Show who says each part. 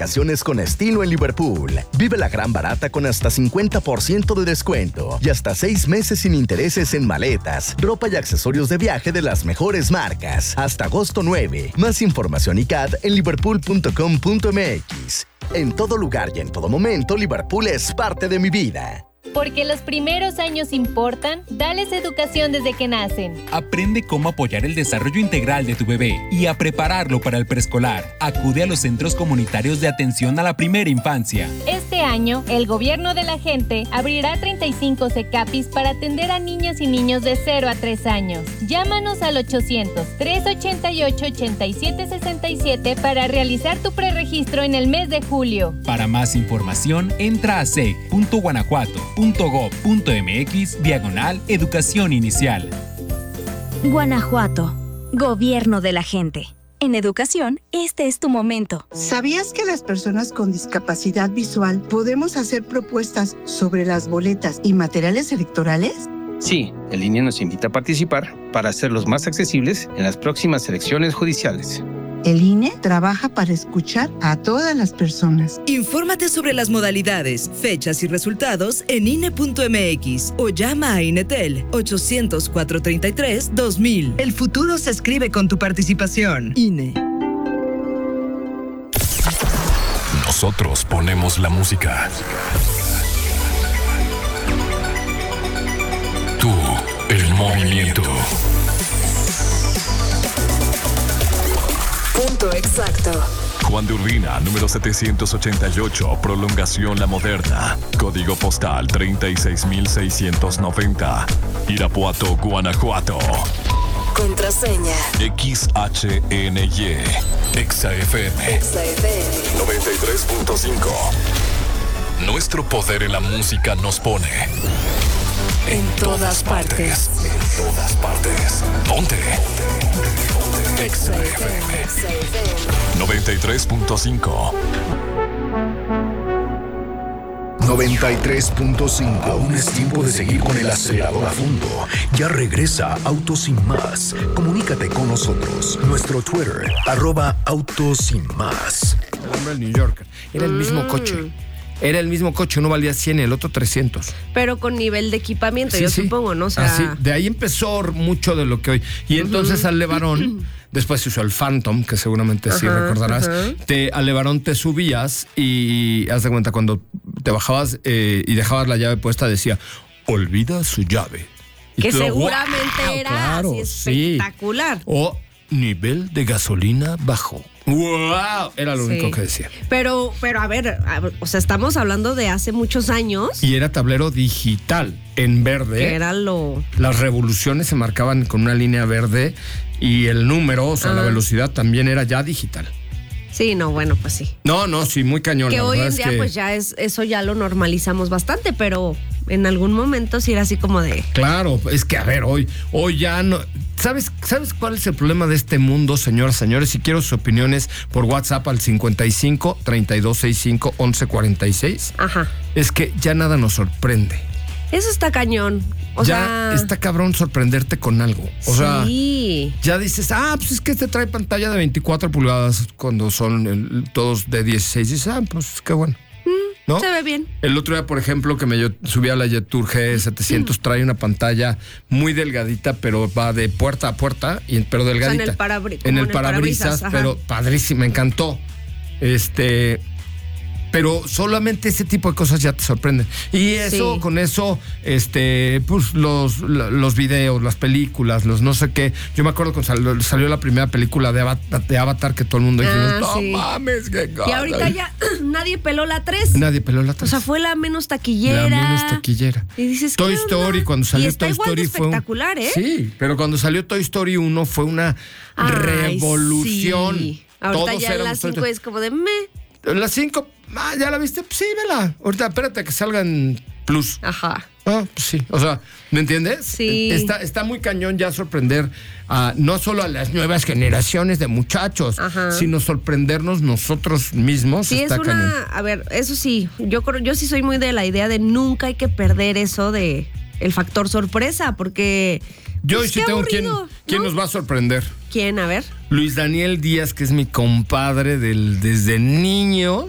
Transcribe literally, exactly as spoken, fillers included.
Speaker 1: vacaciones con estilo en Liverpool. Vive la gran barata con hasta cincuenta por ciento de descuento y hasta seis meses sin intereses en maletas, ropa y accesorios de viaje de las mejores marcas. Hasta agosto nueve. Más información y C A D en liverpool punto com punto m x. En todo lugar y en todo momento, Liverpool es parte de mi vida.
Speaker 2: Porque los primeros años importan, dales educación desde que nacen.
Speaker 3: Aprende cómo apoyar el desarrollo integral de tu bebé y a prepararlo para el preescolar. Acude a los centros comunitarios de atención a la primera infancia.
Speaker 2: Este año, el gobierno de la gente abrirá treinta y cinco CECAPIS para atender a niñas y niños de cero a tres años. Llámanos al ochocientos, trescientos ochenta y ocho, ochenta y siete sesenta y siete para realizar tu preregistro en el mes de julio.
Speaker 3: Para más información, entra a sec punto guanajuato punto gob punto m x diagonal educación inicial.
Speaker 4: Guanajuato, gobierno de la gente. En educación, este es tu momento.
Speaker 5: ¿Sabías que las personas con discapacidad visual podemos hacer propuestas sobre las boletas y materiales electorales?
Speaker 6: Sí, el I N E nos invita a participar para hacerlos más accesibles en las próximas elecciones judiciales.
Speaker 5: El I N E trabaja para escuchar a todas las personas.
Speaker 7: Infórmate sobre las modalidades, fechas y resultados en I N E punto m x o llama a INETEL ochocientos, cuatrocientos treinta y tres, dos mil. El futuro se escribe con tu participación. I N E.
Speaker 8: Nosotros ponemos la música. Tú, el movimiento.
Speaker 9: Punto exacto.
Speaker 8: Juan de Urbina, número setecientos ochenta y ocho, Prolongación La Moderna. Código postal treinta y seis mil seiscientos noventa. Irapuato, Guanajuato.
Speaker 9: Contraseña.
Speaker 8: X H N Y. Exa F M.
Speaker 9: Exa F M.
Speaker 8: noventa y tres punto cinco. Nuestro poder en la música nos pone
Speaker 9: en, en todas, todas partes.
Speaker 8: partes. En todas partes. Ponte. Exa F M. noventa y tres punto cinco.
Speaker 10: noventa y tres punto cinco. Aún es tiempo de seguir con el acelerador a fondo. Ya regresa Autos Sin Más. Comunícate con nosotros. Nuestro Twitter, arroba Autos Sin Más.
Speaker 11: El hombre del New Yorker. Era el mismo coche. Era el mismo coche, uno valía cien y el otro trescientos.
Speaker 12: Pero con nivel de equipamiento,
Speaker 11: sí,
Speaker 12: yo
Speaker 11: sí.
Speaker 12: supongo, ¿no? O sea...
Speaker 11: Así, de ahí empezó mucho de lo que hoy. Y entonces uh-huh. al Levarón, después se usó el Phantom, que seguramente uh-huh, sí recordarás. Uh-huh. Te, al Levarón te subías y haz de cuenta, cuando te bajabas eh, y dejabas la llave puesta, decía, olvida su llave. Y
Speaker 12: que
Speaker 11: tú,
Speaker 12: seguramente
Speaker 11: wow,
Speaker 12: era
Speaker 11: claro,
Speaker 12: así espectacular.
Speaker 11: Sí. O nivel de gasolina bajo. ¡Wow! Era lo sí. único que decía.
Speaker 12: Pero, pero a ver, a ver, o sea, estamos hablando de hace muchos años.
Speaker 11: Y era tablero digital, en verde.
Speaker 12: Que era lo...
Speaker 11: Las revoluciones se marcaban con una línea verde y el número, o sea, ah. la velocidad también era ya digital.
Speaker 12: Sí, no, bueno, pues sí.
Speaker 11: No, no, sí, muy cañón.
Speaker 12: Que
Speaker 11: la
Speaker 12: hoy en
Speaker 11: es
Speaker 12: día,
Speaker 11: que...
Speaker 12: pues ya es, eso ya lo normalizamos bastante, pero en algún momento sí era así como de...
Speaker 11: Claro, es que a ver, hoy, hoy ya no... ¿Sabes, ¿Sabes cuál es el problema de este mundo, señoras, señores? Si quiero sus opiniones por WhatsApp al cincuenta y cinco, treinta y dos sesenta y cinco, once cuarenta y seis.
Speaker 12: Ajá.
Speaker 11: Es que ya nada nos sorprende.
Speaker 12: Eso está cañón. O
Speaker 11: ya
Speaker 12: sea...
Speaker 11: está cabrón sorprenderte con algo. O
Speaker 12: sí.
Speaker 11: sea, ya dices, ah, pues es que este trae pantalla de veinticuatro pulgadas cuando son el, todos de dieciséis. Y dices, ah, pues qué bueno. ¿No?
Speaker 12: Se ve bien.
Speaker 11: El otro día, por ejemplo, que me yo subí a la Jetour G setecientos, mm. trae una pantalla muy delgadita, pero va de puerta a puerta, y, pero delgadita.
Speaker 12: O sea, en el, parabri-
Speaker 11: en el
Speaker 12: en
Speaker 11: parabrisas,
Speaker 12: parabrisas
Speaker 11: pero padrísimo, me encantó. Este... Pero solamente ese tipo de cosas ya te sorprenden. Y eso, sí. con eso, este, pues los, los videos, las películas, los no sé qué. Yo me acuerdo cuando salió, salió la primera película de Avatar, de Avatar que todo el mundo
Speaker 12: ah,
Speaker 11: dijo, no
Speaker 12: sí.
Speaker 11: mames, qué cosa.
Speaker 12: Y ahorita ya nadie peló la tres.
Speaker 11: Nadie peló la tres.
Speaker 12: O sea, fue la menos taquillera.
Speaker 11: La menos taquillera.
Speaker 12: Y dices,
Speaker 11: Toy Story, cuando salió
Speaker 12: y está
Speaker 11: Toy
Speaker 12: igual
Speaker 11: Story
Speaker 12: de
Speaker 11: fue
Speaker 12: espectacular,
Speaker 11: un...
Speaker 12: ¿eh?
Speaker 11: Sí, pero cuando salió Toy Story uno fue una
Speaker 12: Ay,
Speaker 11: revolución.
Speaker 12: Sí. Ahorita
Speaker 11: Todos
Speaker 12: ya las cinco es como de me.
Speaker 11: Las cinco, ah, ¿ya la viste? Pues sí, vela. Ahorita espérate que salgan plus.
Speaker 12: Ajá.
Speaker 11: Ah, pues sí. O sea, ¿me entiendes?
Speaker 12: Sí.
Speaker 11: Está, está muy cañón ya sorprender a, no solo a las nuevas generaciones de muchachos, Ajá. sino sorprendernos nosotros mismos.
Speaker 12: Sí,
Speaker 11: está
Speaker 12: es una,
Speaker 11: cañón.
Speaker 12: A ver, eso sí, yo creo, yo sí soy muy de la idea de nunca hay que perder eso de el factor sorpresa, porque
Speaker 11: yo
Speaker 12: pues,
Speaker 11: sí tengo
Speaker 12: aburrido,
Speaker 11: quién, quién
Speaker 12: ¿no?
Speaker 11: nos va a sorprender.
Speaker 12: ¿Quién? A ver.
Speaker 11: Luis Daniel Díaz, que es mi compadre del, desde niños.